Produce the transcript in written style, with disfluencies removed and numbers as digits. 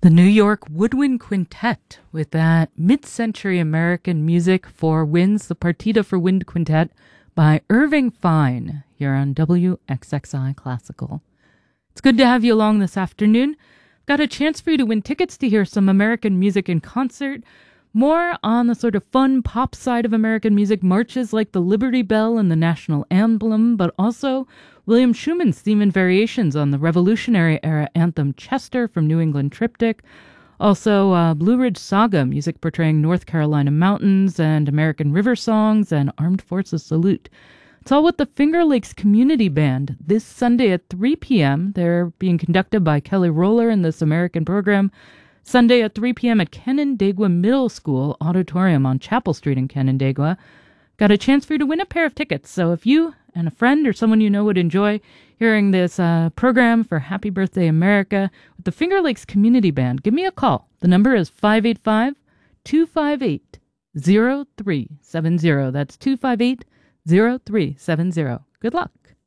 The New York Woodwind Quintet with that mid-century American music for winds, the Partita for Wind Quintet by Irving Fine here on WXXI Classical. It's good to have you along this afternoon. Got a chance for you to win tickets to hear some American music in concert. More on the sort of fun pop side of American music, marches like the Liberty Bell and the National Anthem, but also William Schumann's theme and variations on the Revolutionary era anthem Chester from New England Triptych. Also, Blue Ridge Saga, music portraying North Carolina mountains and American river songs and Armed Forces Salute. It's all with the Finger Lakes Community Band this Sunday at 3 p.m. They're being conducted by Kelly Roller in this American program. Sunday at 3 p.m. at Canandaigua Middle School Auditorium on Chapel Street in Canandaigua. Got a chance for you to win a pair of tickets. So if you and a friend or someone you know would enjoy hearing this program for Happy Birthday America with the Finger Lakes Community Band, give me a call. The number is 585-258-0370. That's 258-0370. Good luck.